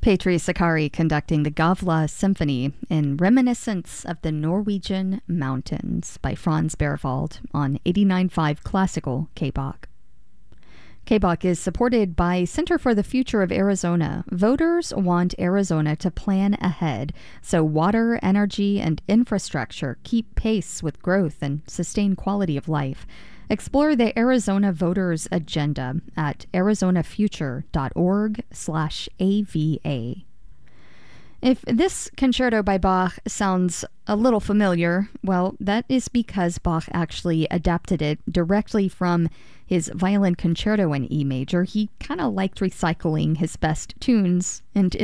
Petri Sakari conducting the Gavla Symphony in Reminiscence of the Norwegian Mountains by Franz Berwald on 89.5 Classical KBOK. KBOK is supported by Center for the Future of Arizona. Voters want Arizona to plan ahead so water, energy, and infrastructure keep pace with growth and sustain quality of life. Explore the Arizona Voters Agenda at arizonafuture.org/AVA. If this concerto by Bach sounds a little familiar, well, that is because Bach actually adapted it directly from his violin concerto in E major. He kind of liked recycling his best tunes and